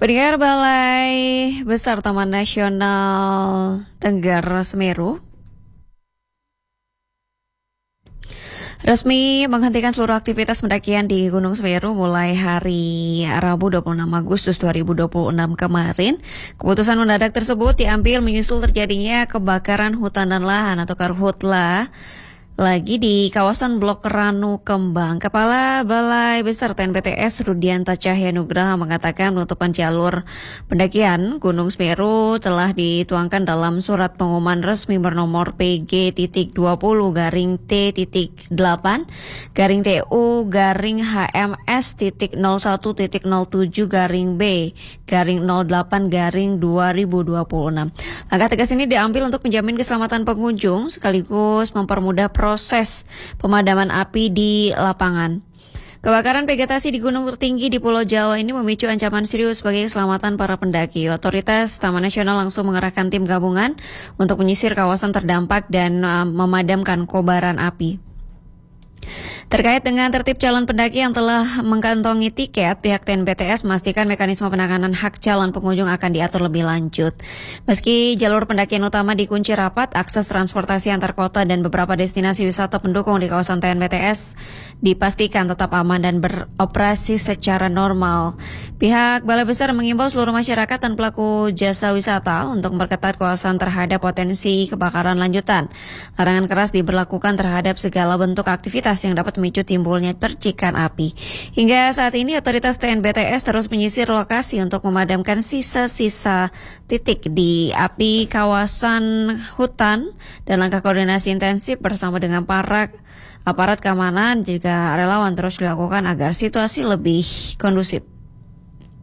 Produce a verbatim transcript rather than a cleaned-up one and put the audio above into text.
Pendengar Balai Besar Taman Nasional Tengger Semeru resmi menghentikan seluruh aktivitas pendakian di Gunung Semeru mulai hari Rabu dua puluh enam Agustus dua ribu dua puluh enam kemarin. Keputusan mendadak tersebut diambil menyusul terjadinya kebakaran hutan dan lahan atau karhutla lagi di kawasan Blok Ranu Kembang. Kepala Balai Besar T N B T S Rudianta Cahyanugraha mengatakan penutupan jalur pendakian Gunung Semeru telah dituangkan dalam surat pengumuman resmi bernomor P G dua puluh garing T delapan garing T U garing H M S nol satu nol tujuh garing B garing nol delapan garing dua ribu dua puluh enam. Langkah tegas ini diambil untuk menjamin keselamatan pengunjung sekaligus mempermudah proses pemadaman api di lapangan. Kebakaran vegetasi di gunung tertinggi di Pulau Jawa ini memicu ancaman serius bagi keselamatan para pendaki. Otoritas Taman Nasional langsung mengerahkan tim gabungan untuk menyisir kawasan terdampak dan uh, memadamkan kobaran api. Terkait dengan tertib calon pendaki yang telah mengantongi tiket, pihak T N B T S memastikan mekanisme penanganan hak calon pengunjung akan diatur lebih lanjut. Meski jalur pendakian utama dikunci rapat, akses transportasi antar kota dan beberapa destinasi wisata pendukung di kawasan T N B T S dipastikan tetap aman dan beroperasi secara normal. Pihak Balai Besar mengimbau seluruh masyarakat dan pelaku jasa wisata untuk memperketat kawasan terhadap potensi kebakaran lanjutan. Larangan keras diberlakukan terhadap segala bentuk aktivitas yang dapat memicu timbulnya percikan api. Hingga saat ini otoritas T N B T S terus menyisir lokasi untuk memadamkan sisa-sisa titik di api kawasan hutan dan langkah koordinasi intensif bersama dengan para aparat keamanan juga relawan terus dilakukan agar situasi lebih kondusif.